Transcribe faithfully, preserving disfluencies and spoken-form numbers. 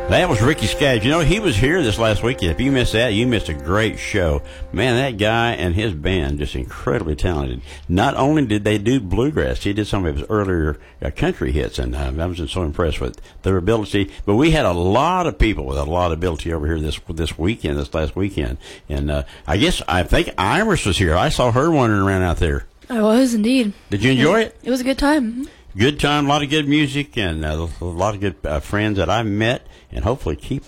That was Ricky Skaggs. You know, he was here this last weekend. If you missed that, you missed a great show. Man, that guy and his band, just incredibly talented. Not only did they do bluegrass, he did some of his earlier uh, country hits, and uh, I was just so impressed with their ability. But we had a lot of people with a lot of ability over here this this weekend, this last weekend. And uh, I guess, I think Iris was here. I saw her wandering around out there. I was, indeed. Did you enjoy it? It was a good time. Good time, a lot of good music, and uh, a lot of good uh, friends that I met, and hopefully keep